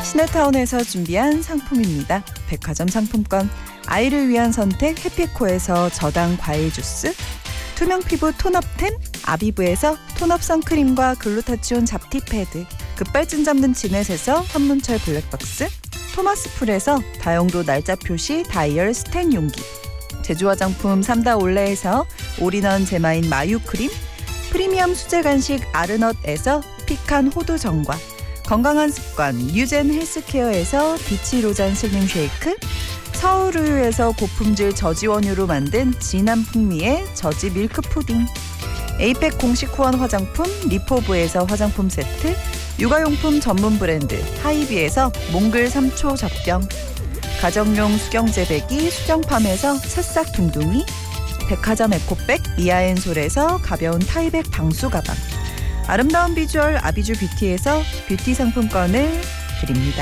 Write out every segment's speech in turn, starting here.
시네타운에서 준비한 상품입니다. 백화점 상품권, 아이를 위한 선택 해피코에서 저당 과일 주스, 투명 피부 톤업템 아비브에서 톤업 선크림과 글루타치온 잡티 패드, 급발진 잡는 진넷에서 한문철 블랙박스, 토마스 풀에서 다용도 날짜 표시 다이얼 스텐 용기, 제주 화장품 삼다 올레에서 올인원 제마인 마유 크림, 프리미엄 수제 간식 아르넛에서 피칸 호두 전과, 건강한 습관 유젠 헬스케어에서 비치로잔 슬림 쉐이크, 서울우유에서 고품질 저지원유로 만든 진한 풍미의 저지 밀크 푸딩, 에이펙 공식 후원 화장품 리포브에서 화장품 세트, 육아용품 전문 브랜드 하이비에서 몽글 3초 젖병, 가정용 수경재배기 수경팜에서 새싹 둥둥이, 백화점 에코백 미아앤솔에서 가벼운 타이백 방수 가방, 아름다운 비주얼 아비주 뷰티에서 뷰티 상품권을 드립니다.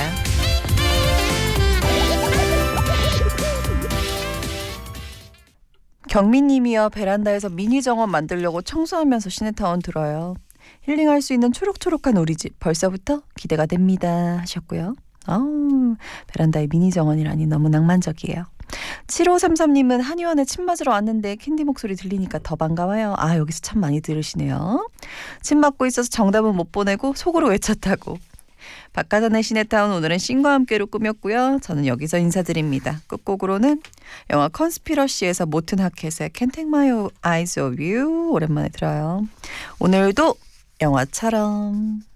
경민님이요. 베란다에서 미니 정원 만들려고 청소하면서 시네타운 들어요. 힐링할 수 있는 초록초록한 우리 집 벌써부터 기대가 됩니다 하셨고요. 베란다에 미니 정원이라니 너무 낭만적이에요. 7533님은 한의원에 침 맞으러 왔는데 캔디 목소리 들리니까 더 반가워요. 여기서 참 많이 들으시네요. 침 맞고 있어서 정답은 못 보내고 속으로 외쳤다고. 박하선의 시네타운 오늘은 씬과 함께로 꾸몄고요. 저는 여기서 인사드립니다. 끝곡으로는 영화 컨스피러시에서 모튼 하켓의 Can't Take My Eyes Off You 오랜만에 들어요. 오늘도 영화처럼.